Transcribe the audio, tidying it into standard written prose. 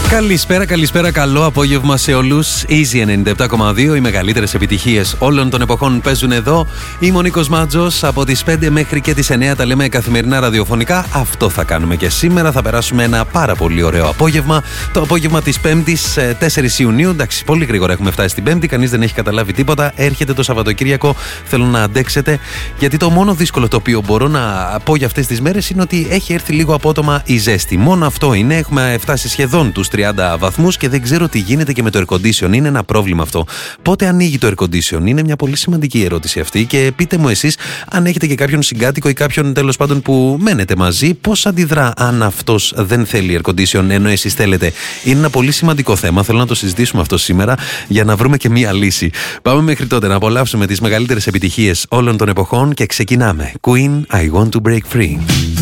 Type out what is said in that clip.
Καλησπέρα, καλό απόγευμα σε όλους. Easy 97,2, οι μεγαλύτερες επιτυχίες όλων των εποχών παίζουν εδώ. Είμαι ο Νίκος Μάτζος, από τις 5 μέχρι και τις 9 τα λέμε καθημερινά ραδιοφωνικά. Αυτό θα κάνουμε και σήμερα, θα περάσουμε ένα πάρα πολύ ωραίο απόγευμα. Το απόγευμα της 5ης, 4 Ιουνίου, εντάξει, πολύ γρήγορα έχουμε φτάσει στην 5η, κανείς δεν έχει καταλάβει τίποτα. Έρχεται το Σαββατοκύριακο, θέλω να αντέξετε, γιατί το μόνο δύσκολο το οποίο μπορώ να πω για αυτές τις μέρες είναι ότι έχει έρθει λίγο απότομα η ζέστη. Μόνο αυτό είναι, έχουμε φτάσει σχεδόν τους 30 βαθμούς και δεν ξέρω τι γίνεται και με το air condition. Είναι ένα πρόβλημα αυτό. Πότε ανοίγει το air condition? Είναι μια πολύ σημαντική ερώτηση αυτή και πείτε μου εσείς, αν έχετε και κάποιον συγκάτοικο ή κάποιον τέλος πάντων που μένετε μαζί, πώς αντιδρά αν αυτός δεν θέλει air condition ενώ εσείς θέλετε? Είναι ένα πολύ σημαντικό θέμα. Θέλω να το συζητήσουμε αυτό σήμερα για να βρούμε και μια λύση. Πάμε μέχρι τότε να απολαύσουμε τις μεγαλύτερες επιτυχίες όλων των εποχών και ξεκινάμε. Queen, I want to break free.